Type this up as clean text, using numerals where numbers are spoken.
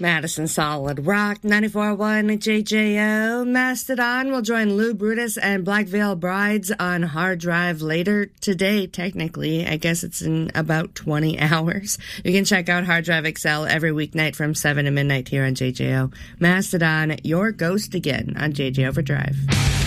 Madison Solid Rock, 94.1 JJO. Mastodon will join Lou Brutus and Black Veil Brides on Hard Drive later today, technically. I guess it's in about 20 hours. You can check out Hard Drive XL every weeknight from 7 to midnight here on JJO. Mastodon, your ghost again on JJ Overdrive.